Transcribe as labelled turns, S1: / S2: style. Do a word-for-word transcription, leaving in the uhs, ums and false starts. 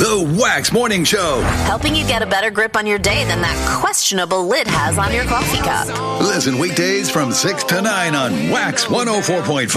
S1: The Wax Morning Show.
S2: Helping you get a better grip on your day than that questionable lid has on your coffee cup.
S1: Listen weekdays from six to nine on Wax one oh four point five.